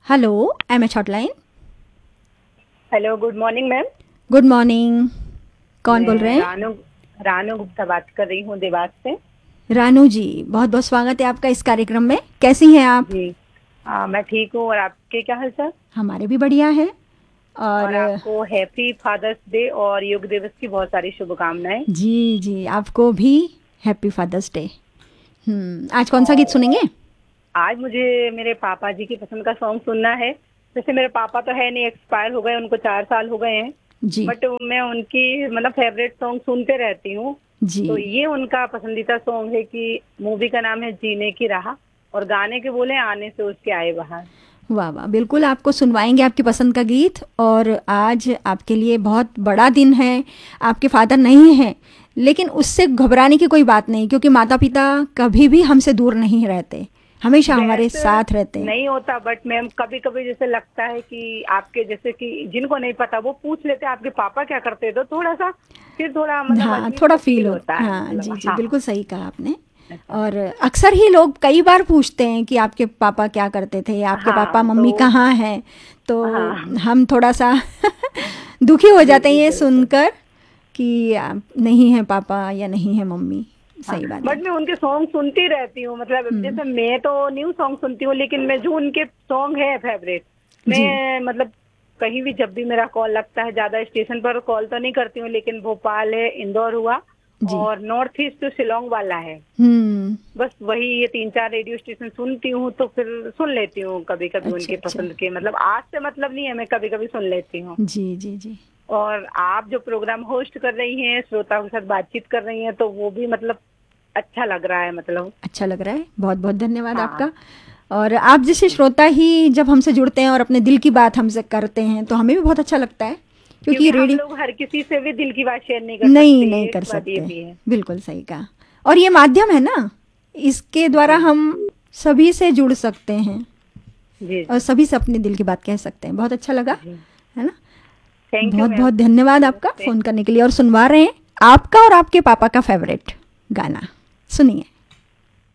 Hello, MH hotline. Hello, good morning ma'am. Good morning. कौन बोल रहे मैं हैं? रानू रानू गुप्ता बात कर रही हूँ देवास से। रानू जी, बहुत बहुत स्वागत है आपका इस कार्यक्रम में। कैसी हैं आप? जी, मैं ठीक हूँ। और आपके क्या हाल चाल? हमारे भी बढ़िया है। और और आपको हैप्पी फादर्स डे और योग दिवस की बहुत सारी शुभकामनाएं। जी जी, आपको भी हैप्पी फादर्स डे। आज कौन सा गीत और सुनेंगे? आज मुझे मेरे पापा जी की पसंद का सॉन्ग सुनना है। जैसे मेरे पापा तो है नहीं, एक्सपायर हो गए, उनको 4 साल हो गए हैं। जी बट मैं उनकी मतलब फेवरेट सॉन्ग सुनते रहती हूँ। जी। तो ये उनका पसंदीदा सॉन्ग है कि मूवी का नाम है जीने की राह, और गाने के बोले आने से उसके आए बाहर। वाह वाह, बिल्कुल आपको सुनवाएंगे आपकी पसंद का गीत। और आज आपके लिए बहुत बड़ा दिन है। आपके फादर नहीं हैं, लेकिन उससे घबराने की कोई बात नहीं, क्योंकि माता पिता कभी भी हमसे दूर नहीं रहते, हमेशा हमारे वैसे साथ रहते हैं। नहीं होता, बट मैम कभी कभी जैसे लगता है कि आपके जैसे कि जिनको नहीं पता वो पूछ लेते हैं आपके पापा क्या करते, तो थोड़ा सा फिर थोड़ा मतलब हाँ, अजीब थोड़ा सा फील फील हो। होता है, हाँ मतलब जी जी, हाँ। बिल्कुल सही कहा आपने। अच्छा। और अक्सर ही लोग कई बार पूछते हैं कि आपके पापा क्या करते थे, आपके पापा हाँ मम्मी तो कहाँ हैं। तो हाँ। हम थोड़ा सा दुखी हो जी जाते हैं जी ये बिल्कुल। सुनकर कि नहीं है पापा या नहीं है मम्मी। हाँ, सही बात है। बट मैं उनके सॉन्ग सुनती रहती हूँ। मतलब हम्म। जैसे मैं तो न्यू सॉन्ग सुनती हूँ, लेकिन मैं जो उनके सॉन्ग है फेवरेट, जी मैं मतलब कहीं भी जब भी मेरा कॉल लगता है, ज्यादा स्टेशन पर कॉल तो नहीं करती हूँ, लेकिन भोपाल है, इंदौर हुआ, जी। और नॉर्थ ईस्ट जो शिलोंग वाला है, हम्म। बस वही ये 3-4 रेडियो स्टेशन सुनती हूँ। तो फिर सुन लेती हूँ कभी कभी अच्छा उनके अच्छा। पसंद के, मतलब आज से मतलब नहीं है, मैं कभी कभी सुन लेती हूँ। जी जी जी। और आप जो प्रोग्राम होस्ट कर रही हैं, श्रोताओं के साथ बातचीत कर रही हैं, तो वो भी मतलब अच्छा लग रहा है, मतलब। अच्छा लग रहा है, बहुत बहुत धन्यवाद हाँ आपका। और आप जैसे श्रोता ही जब हमसे जुड़ते हैं और अपने दिल की बात हमसे करते हैं, तो हमें भी बहुत अच्छा लगता है, क्योंकि क्योंकि हम रेडियो। लोग हर किसी से भी दिल की बात शेयर नहीं कर नहीं सकते, नहीं एक कर बात ये सकते। भी है। बिल्कुल सही कहा। और ये माध्यम है ना, इसके द्वारा जी हम सभी से जुड़ सकते हैं जी और जी सभी से अपने दिल की बात कह सकते हैं। बहुत अच्छा लगा, जी। है ना? थैंक यू बहुत मैम। बहुत धन्यवाद आपका नमस्ते। फ़ोन करने के लिए। और सुनवा रहे हैं आपका और आपके पापा का फेवरेट गाना, सुनिए।